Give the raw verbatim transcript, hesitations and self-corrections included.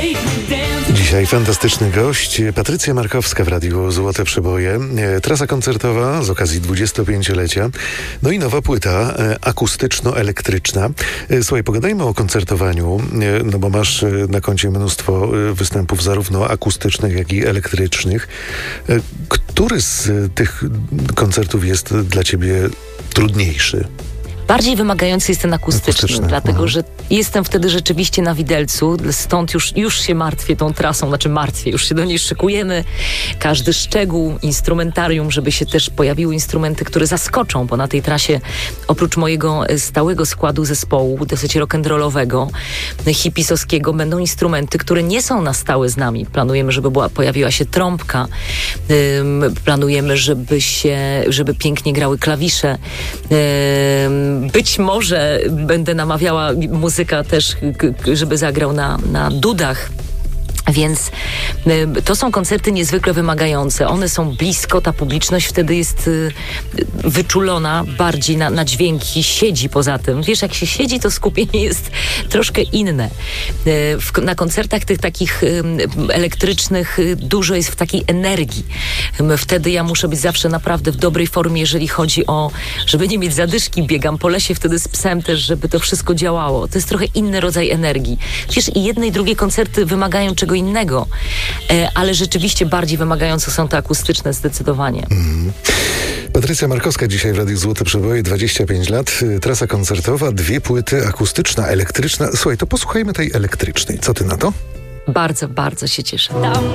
Dzisiaj fantastyczny gość, Patrycja Markowska w Radiu Złote Przeboje. Trasa koncertowa z okazji dwudziestopięciolecia. No i nowa płyta akustyczno-elektryczna. Słuchaj, pogadajmy o koncertowaniu, no bo masz na koncie mnóstwo występów zarówno akustycznych, jak i elektrycznych. Który z tych koncertów jest dla ciebie trudniejszy? Bardziej wymagający jest ten akustyczny, akustyczny. dlatego Aha. że jestem wtedy rzeczywiście na widelcu, stąd już, już się martwię tą trasą, znaczy martwię, już się do niej szykujemy. Każdy szczegół, instrumentarium, żeby się też pojawiły instrumenty, które zaskoczą, bo na tej trasie oprócz mojego stałego składu zespołu, dosyć rock'n'rollowego, hipisowskiego, będą instrumenty, które nie są na stałe z nami. Planujemy, żeby była, pojawiła się trąbka, ym, planujemy, żeby się, żeby pięknie grały klawisze, ym, Być może będę namawiała muzyka też, żeby zagrał na, na dudach. Więc y, to są koncerty niezwykle wymagające. One są blisko, ta publiczność wtedy jest y, wyczulona bardziej na, na dźwięki, siedzi poza tym. Wiesz, jak się siedzi, to skupienie jest troszkę inne. Y, w, na koncertach tych takich y, elektrycznych y, dużo jest w takiej energii. Y, wtedy ja muszę być zawsze naprawdę w dobrej formie, jeżeli chodzi o, żeby nie mieć zadyszki, biegam po lesie wtedy z psem też, żeby to wszystko działało. To jest trochę inny rodzaj energii. Wiesz, i jedne i drugie koncerty wymagają czego innego, ale rzeczywiście bardziej wymagające są te akustyczne zdecydowanie. Mm. Patrycja Markowska dzisiaj w Radiu Złote Przeboje, dwadzieścia pięć lat, trasa koncertowa, dwie płyty, akustyczna, elektryczna. Słuchaj, to posłuchajmy tej elektrycznej. Co ty na to? Bardzo, bardzo się cieszę.